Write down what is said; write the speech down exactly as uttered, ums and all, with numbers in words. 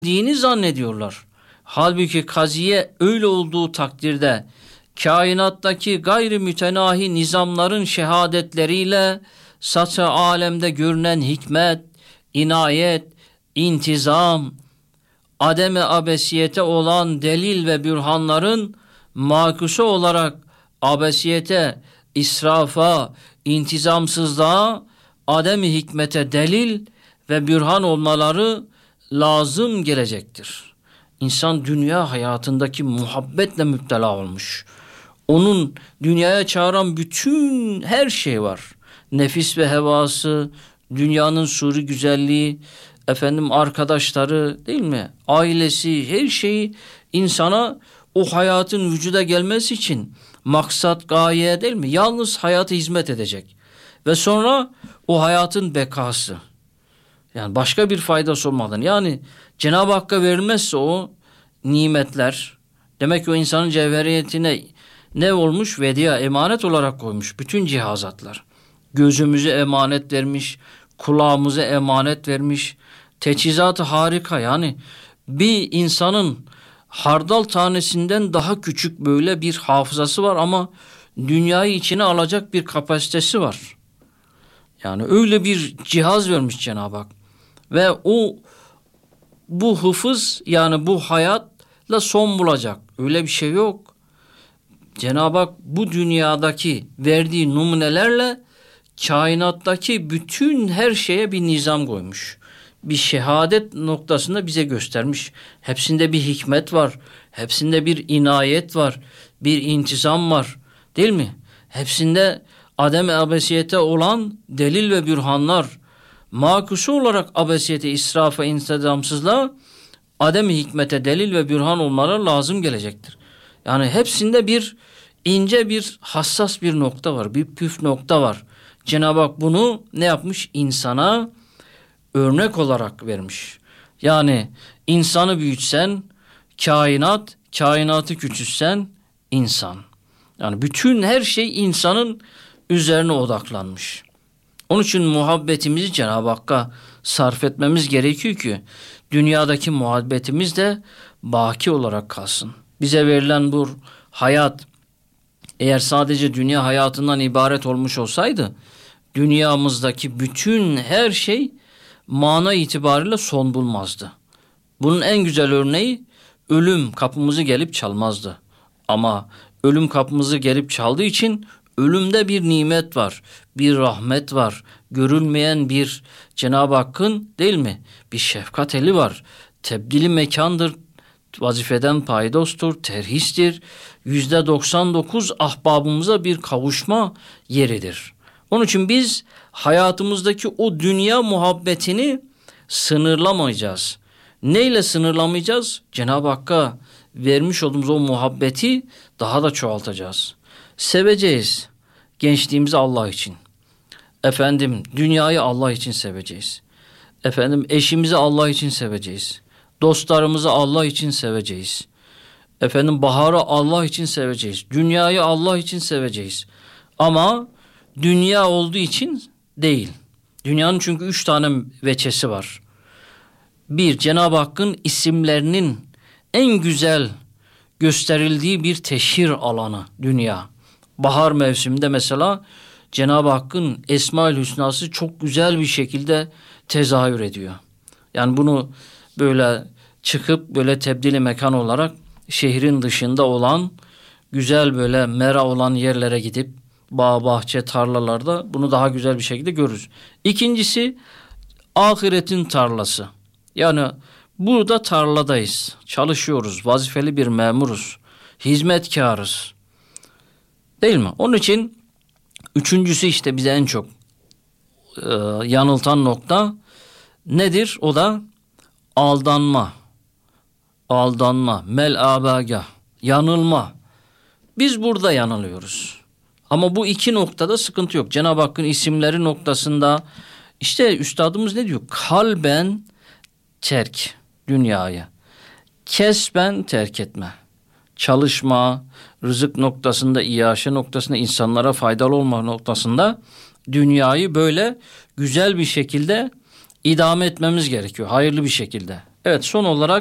dini zannediyorlar. Halbuki kaziye öyle olduğu takdirde kainattaki gayri mütenahi nizamların şehadetleriyle satı alemde görünen hikmet, inayet, intizam, ademe abesiyete olan delil ve bürhanların makusu olarak abesiyete, israfa, intizamsızlığa, adem-i hikmete delil ve bürhan olmaları lazım gelecektir. İnsan dünya hayatındaki muhabbetle müptela olmuş. Onun dünyaya çağıran bütün her şey var. Nefis ve hevası, dünyanın suri güzelliği, efendim arkadaşları, değil mi? Ailesi, her şeyi insana o hayatın vücuda gelmesi için maksat, gaye, değil mi? Yalnız hayata hizmet edecek. Ve sonra o hayatın bekası. Yani başka bir faydası olmadan. Yani Cenab-ı Hakk'a verilmezse o nimetler, demek ki o insanın cevheriyetine ne olmuş? Vediya, emanet olarak koymuş. Bütün cihazatlar. Gözümüze emanet vermiş, kulağımıza emanet vermiş. Teçhizatı harika. Yani bir insanın hardal tanesinden daha küçük böyle bir hafızası var ama dünyayı içine alacak bir kapasitesi var. Yani öyle bir cihaz vermiş Cenab-ı Hak. Ve o bu hıfız, yani bu hayatla son bulacak. Öyle bir şey yok. Cenab-ı Hak bu dünyadaki verdiği numunelerle kainattaki bütün her şeye bir nizam koymuş. Bir şehadet noktasında bize göstermiş. Hepsinde bir hikmet var. Hepsinde bir inayet var. Bir intizam var. Değil mi? Hepsinde adem-i abesiyete olan delil ve bürhanlar, makusu olarak abesiyete, israfa, intizamsızlığa, adem-i hikmete delil ve bürhan olmaları lazım gelecektir. Yani hepsinde bir ince, bir hassas bir nokta var. Bir püf nokta var. Cenab-ı Hak bunu ne yapmış? İnsana örnek olarak vermiş. Yani insanı büyütsen kainat, kainatı küçültsen insan. Yani bütün her şey insanın üzerine odaklanmış. Onun için muhabbetimizi Cenab-ı Hakk'a sarf etmemiz gerekiyor ki dünyadaki muhabbetimiz de baki olarak kalsın. Bize verilen bu hayat eğer sadece dünya hayatından ibaret olmuş olsaydı dünyamızdaki bütün her şey mana itibariyle son bulmazdı. Bunun en güzel örneği ölüm kapımızı gelip çalmazdı. Ama ölüm kapımızı gelip çaldığı için ölümde bir nimet var, bir rahmet var, görülmeyen bir Cenab-ı Hakk'ın, değil mi? Bir şefkat eli var. Tebdili mekandır, vazifeden paydostur, terhistir. Yüzde doksan dokuz ahbabımıza bir kavuşma yeridir. Onun için biz hayatımızdaki o dünya muhabbetini sınırlamayacağız. Neyle sınırlamayacağız? Cenab-ı Hakk'a vermiş olduğumuz o muhabbeti daha da çoğaltacağız. Seveceğiz gençliğimizi Allah için. Efendim dünyayı Allah için seveceğiz. Efendim eşimizi Allah için seveceğiz. Dostlarımızı Allah için seveceğiz. Efendim baharı Allah için seveceğiz. Dünyayı Allah için seveceğiz. Ama dünya olduğu için değil. Dünyanın çünkü üç tane veçesi var. Bir, Cenab-ı Hakk'ın isimlerinin en güzel gösterildiği bir teşhir alanı dünya. Bahar mevsiminde mesela Cenab-ı Hakk'ın Esma-ül Hüsnası çok güzel bir şekilde tezahür ediyor. Yani bunu böyle çıkıp böyle tebdili mekan olarak şehrin dışında olan güzel böyle mera olan yerlere gidip bağ, bahçe, tarlalarda bunu daha güzel bir şekilde görürüz. İkincisi ahiretin tarlası. Yani burada tarladayız, çalışıyoruz, vazifeli bir memuruz, hizmetkarız. Değil mi? Onun için üçüncüsü işte bize en çok e, yanıltan nokta nedir? O da aldanma. Aldanma, mel-abagah, yanılma. Biz burada yanılıyoruz. Ama bu iki noktada sıkıntı yok. Cenab-ı Hakk'ın isimleri noktasında işte üstadımız ne diyor? Kalben terk dünyayı. Kesben terk etme. Çalışma, rızık noktasında, iaşe noktasında, insanlara faydalı olma noktasında dünyayı böyle güzel bir şekilde idame etmemiz gerekiyor. Hayırlı bir şekilde. Evet, son olarak